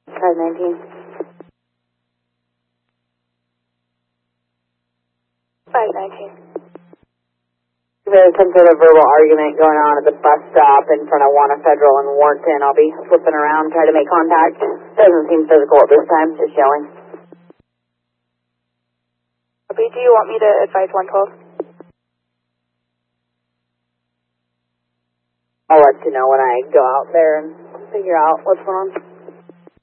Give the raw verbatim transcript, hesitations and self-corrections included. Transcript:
five nineteen. five nineteen. There's some sort of verbal argument going on at the bus stop in front of Warner Federal in Warrenton. I'll be flipping around, try to make contact. Doesn't seem physical at this time, just yelling. Okay, do you want me to advise one twelve? I'll let you know when I go out there and figure out what's going on.